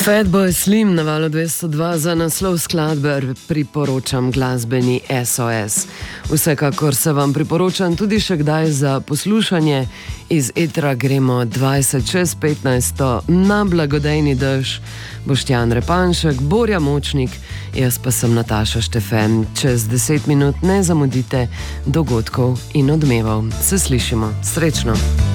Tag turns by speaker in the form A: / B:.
A: Fatboy Slim na valu 202 za naslov skladbe priporočam glasbeni SOS. Vsekakor se vam priporočam tudi še kdaj za poslušanje. Iz etra gremo 20 čez 15 na blagodejni dež. Boštjan Repanšek, Borja Močnik, jaz pa sem Nataša Štefen. Čez 10 minut ne zamudite dogodkov in odmevov. Se slišimo. Srečno!